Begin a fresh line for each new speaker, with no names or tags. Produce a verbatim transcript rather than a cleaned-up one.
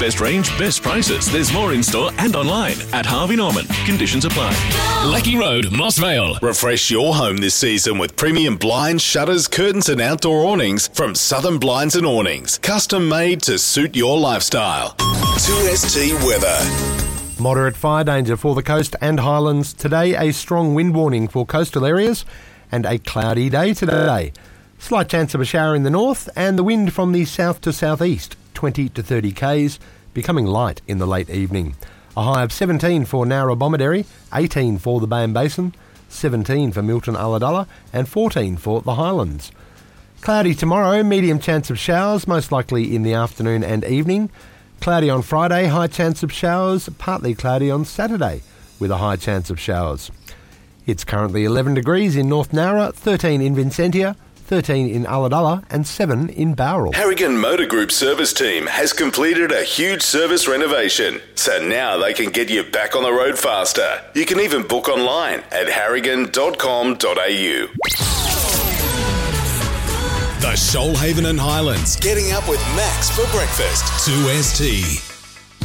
best range, best prices. There's more in-store and online at Harvey Norman. Conditions apply.
Lecky Road, Moss Vale.
Refresh your home this season with premium blinds, shutters, curtains and outdoor awnings from Southern Blinds and Awnings. Custom made to suit your lifestyle. two S T weather.
Moderate fire danger for the coast and highlands today. A strong wind warning for coastal areas and a cloudy day today. Slight chance of a shower in the north and the wind from the south to southeast, twenty to thirty k's, becoming light in the late evening. A high of seventeen for Nowra Bomaderry, eighteen for the Bay and Basin, seventeen for Milton Ulladulla and fourteen for the Highlands. Cloudy tomorrow, medium chance of showers, most likely in the afternoon and evening. Cloudy on Friday, high chance of showers, partly cloudy on Saturday with a high chance of showers. It's currently eleven degrees in North Nowra, thirteen in Vincentia, thirteen in Ulladulla and seven in Bowral.
Harrigan Motor Group service team has completed a huge service renovation, so now they can get you back on the road faster. You can even book online at harrigan dot com dot a u.
The Shoalhaven and Highlands.
Getting up with Max for breakfast.
two S T.